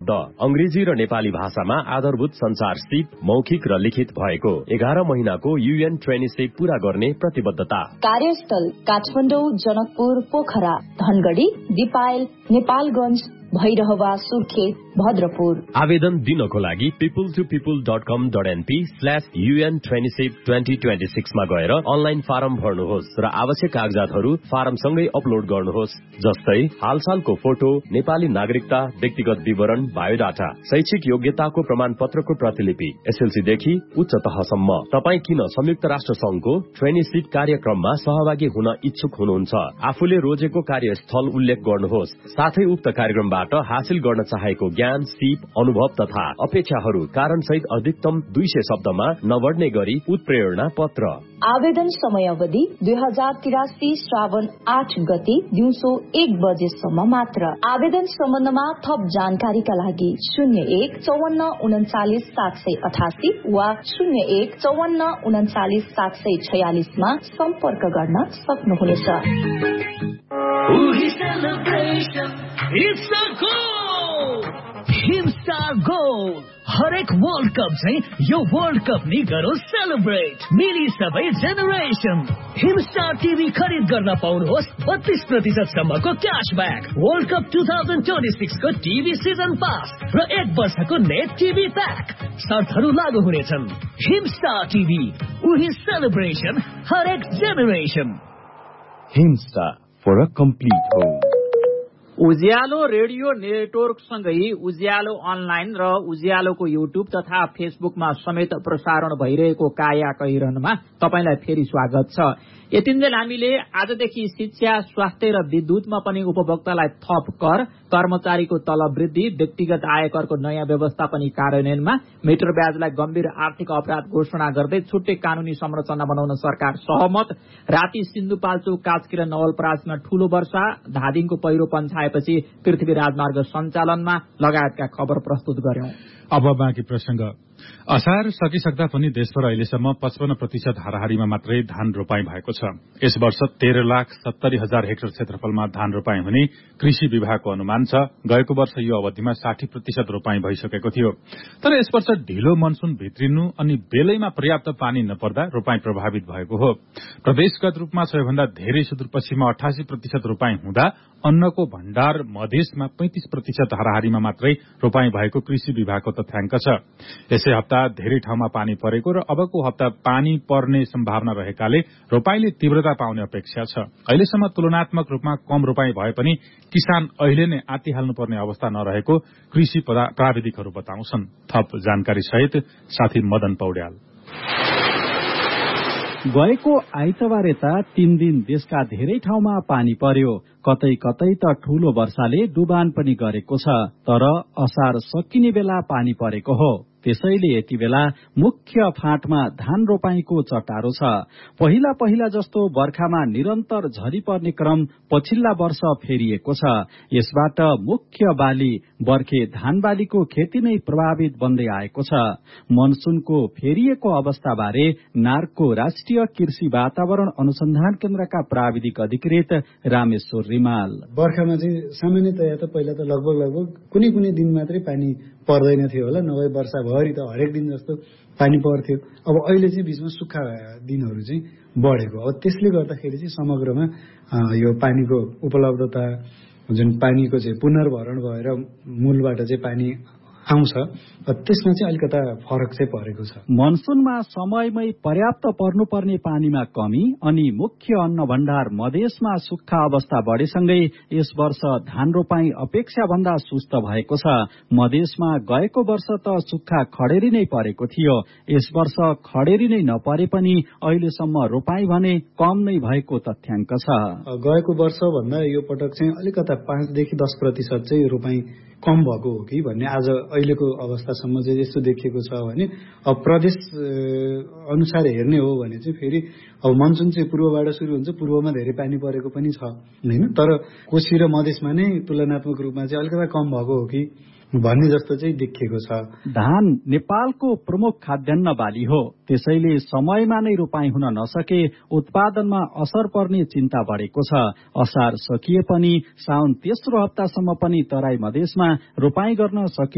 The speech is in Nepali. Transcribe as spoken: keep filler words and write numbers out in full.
शब्द अंग्रेजी र नेपाली भाषामा आधारभूत संचार सिप मौखिक र लिखित भएको एघार महिनाको युएन ट्रेनिसिप पूरा गर्ने प्रतिबद्धता। कार्यस्थल काठमाडौँ, जनकपुर, पोखरा, धनगढ़ी, दिपायल, नेपालगंज, भैरहवा, सुर्खेत, भद्रपुर। आवेदन दिनको लागि पिपल टू पिपल डट कम dot NP slash UAN traineeship twenty twenty सिक्समा गएर अनलाइन फारम भर्नुहोस् र आवश्यक कागजातहरू फारमसँगै अपलोड गर्नुहोस्, जस्तै हालसालको फोटो, नेपाली नागरिकता, व्यक्तिगत विवरण, बायोडाटा, शैक्षिक योग्यताको प्रमाण पत्रको प्रतिलिपि, एसएलसीदेखि उच्च तहसम्म। तपाईँ किन संयुक्त राष्ट्र संघको ट्रेनिसिप कार्यक्रममा सहभागी हुन इच्छुक हुनुहुन्छ? आफूले रोजेको कार्यस्थल उल्लेख गर्नुहोस्, साथै उक्त कार्यक्रमबाट हासिल गर्न चाहेको ज्ञान, सिप, अनुभव तथा अपेक्षाहरू कारण सहित अधिकतम दुई सय शब्दमा नबढ्ने गरी उत्प्रेरणा पत्र। आवेदन समयावधि दुई हजार तिरासी श्रावण आठ गते दिउँसो एक बजेसम्म मात्र। आवेदन सम्बन्धमा थप जानकारीका लागि शून्य एक चौवन्न उन्चालिस सात सय अठासी वा शून्य एक चौवन्न उन्चालिस सात सय छयालिसमा सम्पर्क गर्न सक्नुहुनेछ। हिमस्टार गोल हरेक वर्ल्ड कप चाहिँ यो वर्ल्ड कप नि गरौँ सेलिब्रेट। मिली सबै जेनेरेसन हिमस्टार टिभी खरिद गर्न पाउनुहोस् बत्तीस प्रतिशत सम्मको cashback, world cup two thousand twenty six को टिभी सिजन पास र एक वर्षको नेट टिभी प्याक। शर्तहरू लागू हुनेछन्। हिमस्टार टिभी, उही सेलिब्रेसन, हरेक generation. Himstar for a complete home. Ujyaalo radio network सँगै उज्यालो अनलाइन र उज्यालोको युट्युब तथा फेसबुकमा समेत प्रसारण भइरहेको काया कहिरनमा तपाईलाई फेरि स्वागत छ। यतिन्जेल हामीले आजदेखि शिक्षा, स्वास्थ्य र विद्युतमा पनि उपभोक्तालाई थप कर, कर्मचारीको तलब वृद्धि, व्यक्तिगत आयकरको नयाँ व्यवस्थापन कार्यान्वयनमा मिटर ब्याजलाई गम्भीर आर्थिक अपराध घोषणा गर्दै छुट्टै कानूनी संरचना बनाउन सरकार सहमत, राति सिन्धुपाल्चोक, कास्की र नवलपरासीमा ठूलो वर्षा, धादिङको पहिरो पन्छाएपछि पृथ्वी राजमार्ग सञ्चालनमा लगायतका खबर प्रस्तुत गर्यौं। अब बाँकी प्रसंग। असार सकिसक्दा पनि देशभर अहिलेसम्म पचपन्न प्रतिशत हाराहारीमा मात्रै धान रोपाई भएको छ। यस वर्ष तेह्र लाख सत्तरी हजार हेक्टर क्षेत्रफलमा धान रोपाई हुने कृषि विभागको अनुमान छ। गएको वर्ष यो अवधिमा साठी प्रतिशत रोपाई भइसकेको थियो। तर यस वर्ष ढिलो मनसून भित्रिनु अनि बेलैमा पर्याप्त पानी नपर्दा रोपाई प्रभावित भएको हो। प्रदेशगत रूपमा सबैभन्दा धेरै सुदूरपश्चिममा अठासी प्रतिशत रोपाई हुँदा अन्नको भण्डार मधेसमा पैंतिस प्रतिशत हाराहारीमा मात्रै रोपाई भएको कृषि विभागको तथ्याङ्क छ। यसै हप्ता धेरै ठाउँमा पानी परेको र अबको हप्ता पानी पर्ने सम्भावना रहेकाले रोपाईले तीव्रता पाउने अपेक्षा छ। अहिलेसम्म तुलनात्मक रूपमा कम रोपाई भए पनि किसान अहिले नै आतिहाल्नुपर्ने अवस्था नरहेको कृषि प्राविधिकहरू बताउँछन्। थप जानकारी सहित साथी मदन पौड्याल। गएको आइतबार यता तीन दिन देशका धेरै ठाउँमा पानी पर्यो। कतै कतै त ठूलो वर्षाले डुबान पनि गरेको छ। तर असार सकिने बेला पानी परेको हो। त्यसैले यति बेला मुख्य फाँटमा धान रोपाईको चटारो छ। पहिला पहिला जस्तो बर्खामा निरन्तर झरी पर्ने क्रम पछिल्ला वर्ष फेरिएको छ। यसबाट मुख्य बाली बर्खे धान बालीको खेती नै प्रभावित बन्दै आएको छ। मनसूनको फेरिएको अवस्थाबारे नार्कको राष्ट्रिय कृषि वातावरण अनुसन्धान केन्द्रका प्राविधिक अधिकृत रामेश्वर रिमाल। बर्खामा चाहिँ सामान्यतया त पहिला त लगभग लगभग कुनै कुनै दिन मात्रै पानी पर्दैन थियो होला, नभए वर्षाभरि त हरेक दिन जस्तो पानी पर्थ्यो। अब अहिले चाहिँ बीचमा सुक्खा दिनहरू चाहिँ बढेको। अब त्यसले गर्दाखेरि चाहिँ समग्रमा यो पानीको उपलब्धता, जुन पानीको चाहिँ पुनर्भरण भएर मूलबाट चाहिँ पानी आउँछ, त्यसमा चाहिँ अलिकता फरक चाहिँ परेको छ। मनसूनमा समयमै पर्याप्त पर्नुपर्ने पानीमा कमी अनि मुख्य अन्न भण्डार मधेसमा सुक्खा अवस्था बढेसँगै यस वर्ष धान रोपाई अपेक्षा भन्दा सुस्त भएको छ। मधेसमा गएको वर्ष त सुक्खा खडेरी नै परेको थियो। यस वर्ष खडेरी नै नपरे पनि अहिलेसम्म रोपाई भने कम नै भएको तथ्याङ्क छ। गएको वर्ष भन्दा यो पटक चाहिँ अलिकता पाँचदेखि दस प्रतिशत चाहिँ रोपाई कम भएको हो कि भन्ने आज अहिलेको अवस्थासम्म चाहिँ यस्तो देखिएको छ भने अब प्रदेश अनुसार हेर्ने हो भने चाहिँ फेरि अब मनसून चाहिँ पूर्वबाट सुरु हुन्छ, पूर्वमा धेरै पानी परेको पनि छ हैन, तर कोशी र मधेसमा नै तुलनात्मक रूपमा चाहिँ अलिकता कम भएको हो कि भन्ने जस्तो चाहिँ देखिएको छ। धान नेपालको प्रमुख खाद्यान्न बाली हो। त्यसैले समयमा नै रोपाई हुन नसके उत्पादनमा असर पर्ने चिन्ता बढेको छ। असार सकिए पनि साउन तेस्रो हप्तासम्म पनि तराई मधेसमा रोपाई गर्न सकिने